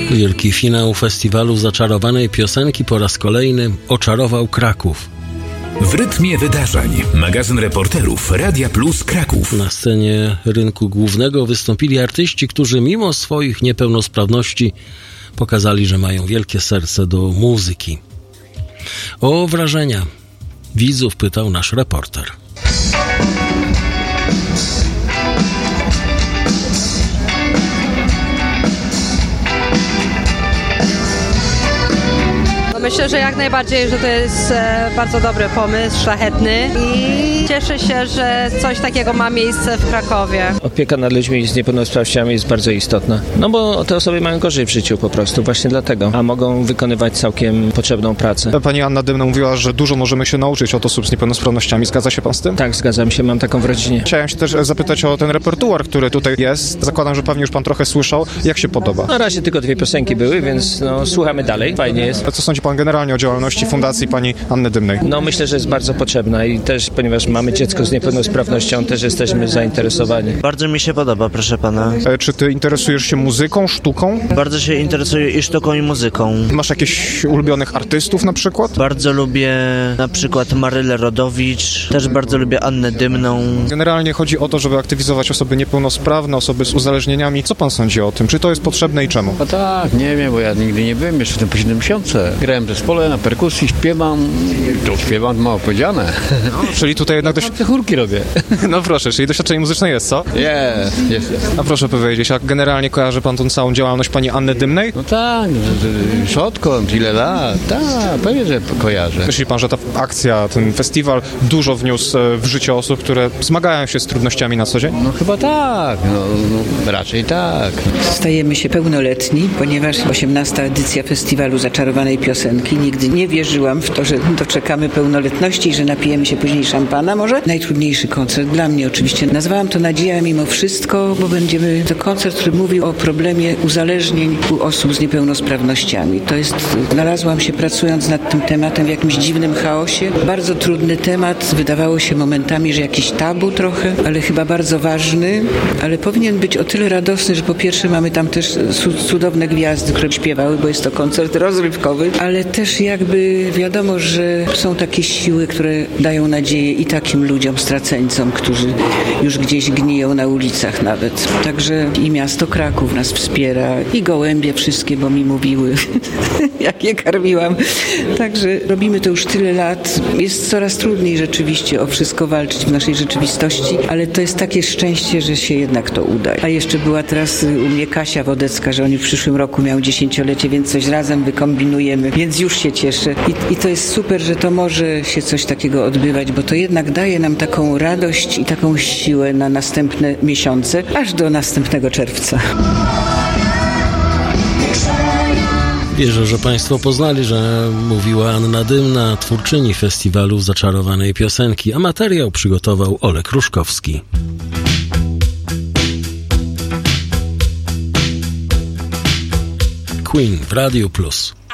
Wielki finał festiwalu zaczarowanej piosenki po raz kolejny oczarował Kraków. W rytmie wydarzeń. Magazyn reporterów Radia Plus Kraków. Na scenie rynku głównego wystąpili artyści, którzy mimo swoich niepełnosprawności pokazali, że mają wielkie serce do muzyki. O wrażenia widzów pytał nasz reporter. Myślę, że jak najbardziej, że to jest bardzo dobry pomysł, szlachetny i cieszę się, że coś takiego ma miejsce w Krakowie. Opieka nad ludźmi z niepełnosprawnościami jest bardzo istotna. No bo te osoby mają gorzej w życiu po prostu, właśnie dlatego. A mogą wykonywać całkiem potrzebną pracę. Pani Anna Dymna mówiła, że dużo możemy się nauczyć od osób z niepełnosprawnościami. Zgadza się pan z tym? Tak, zgadzam się, mam taką w rodzinie. Chciałem się też zapytać o ten repertuar, który tutaj jest. Zakładam, że pewnie już pan trochę słyszał. Jak się podoba? Na razie tylko 2 piosenki były, więc słuchamy dalej. Fajnie jest. A co sądzi pan generalnie o działalności Fundacji pani Anny Dymnej? No myślę, że jest bardzo potrzebna i też, ponieważ mamy dziecko z niepełnosprawnością, też jesteśmy zainteresowani. Bardzo mi się podoba, proszę pana. Czy ty interesujesz się muzyką, sztuką? Bardzo się interesuję i sztuką, i muzyką. Masz jakichś ulubionych artystów na przykład? Bardzo lubię na przykład Marylę Rodowicz, też bardzo lubię Annę Dymną. Generalnie chodzi o to, żeby aktywizować osoby niepełnosprawne, osoby z uzależnieniami. Co pan sądzi o tym? Czy to jest potrzebne i czemu? No tak, nie wiem, bo ja nigdy nie byłem jeszcze w tym po 7 miesiące. Grałem w zespole, na perkusji, śpiewam. To śpiewam, mało powiedziane. No, czyli tutaj jednak chórki robię. No proszę, czyli doświadczenie muzyczne jest, co? Jest. A proszę powiedzieć, a generalnie kojarzy pan tą całą działalność pani Anny Dymnej? No tak, odkąd, ile lat? Tak, pewnie, że kojarzę. Myśli pan, że ta akcja, ten festiwal dużo wniósł w życie osób, które zmagają się z trudnościami na co dzień? No chyba tak, no raczej tak. Stajemy się pełnoletni, ponieważ 18. edycja festiwalu zaczarowanej piosenki. Nigdy nie wierzyłam w to, że doczekamy pełnoletności i że napijemy się później szampana może. Najtrudniejszy koncert dla mnie oczywiście. Nazwałam to nadzieja mimo wszystko, bo to koncert, który mówił o problemie uzależnień u osób z niepełnosprawnościami. Znalazłam się pracując nad tym tematem w jakimś dziwnym chaosie. Bardzo trudny temat, wydawało się momentami, że jakiś tabu trochę, ale chyba bardzo ważny, ale powinien być o tyle radosny, że po pierwsze mamy tam też cudowne gwiazdy, które śpiewały, bo jest to koncert rozrywkowy, ale też jakby wiadomo, że są takie siły, które dają nadzieję i takim ludziom, straceńcom, którzy już gdzieś gniją na ulicach nawet. Także i miasto Kraków nas wspiera i gołębie wszystkie, bo mi mówiły, jak je karmiłam. Także robimy to już tyle lat. Jest coraz trudniej rzeczywiście o wszystko walczyć w naszej rzeczywistości, ale to jest takie szczęście, że się jednak to uda. A jeszcze była teraz u mnie Kasia Wodecka, że oni w przyszłym roku miał 10-lecie, więc coś razem wykombinujemy, więc już się cieszę. I to jest super, że to może się coś takiego odbywać, bo to jednak daje nam taką radość i taką siłę na następne miesiące, aż do następnego czerwca. Wierzę, że państwo poznali, że mówiła Anna Dymna, twórczyni festiwalu zaczarowanej piosenki, a materiał przygotował Olek Ruszkowski. Queen w Radiu Plus.